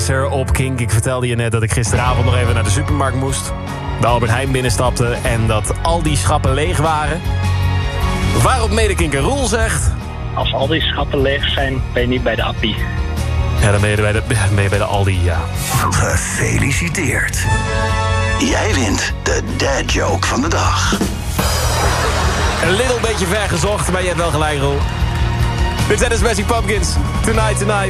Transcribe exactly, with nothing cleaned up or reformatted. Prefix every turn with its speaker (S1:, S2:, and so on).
S1: Tracer op Kink. Ik vertelde je net dat ik gisteravond nog even naar de supermarkt moest. De Albert Heijn binnenstapte en dat al die schappen leeg waren. Waarop medekinker Roel zegt...
S2: Als al die schappen leeg zijn, ben je niet bij de appie.
S1: Ja, dan ben je bij de, ben je bij de Aldi, ja.
S3: Gefeliciteerd. Jij wint de dad joke van de dag.
S1: Een little beetje ver gezocht, maar je hebt wel gelijk, Roel. Dit zijn de Smashing Pumpkins. Tonight, tonight.